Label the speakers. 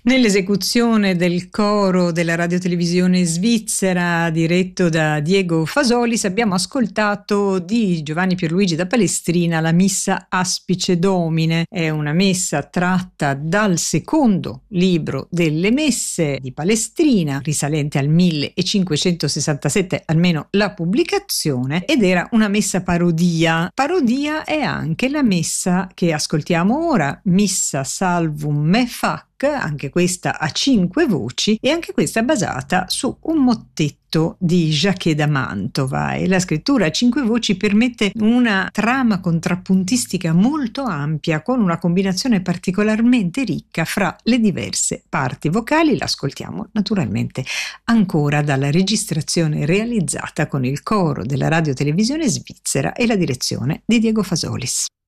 Speaker 1: Nell'esecuzione del coro della radiotelevisione svizzera diretto da Diego Fasolis abbiamo ascoltato di Giovanni Pierluigi da Palestrina la Missa Aspice Domine. È una messa tratta dal secondo libro delle messe di Palestrina, risalente al 1567, almeno la pubblicazione, ed era una messa parodia. Parodia è anche la messa che ascoltiamo ora, Missa Salvum Me Fac, anche questa a 5 voci e anche questa basata su un mottetto di Jacquet da Mantova, e la scrittura a 5 voci permette una trama contrappuntistica molto ampia con una combinazione particolarmente ricca fra le diverse parti vocali. L'ascoltiamo naturalmente ancora dalla registrazione realizzata con il coro della radiotelevisione svizzera e la direzione di Diego Fasolis.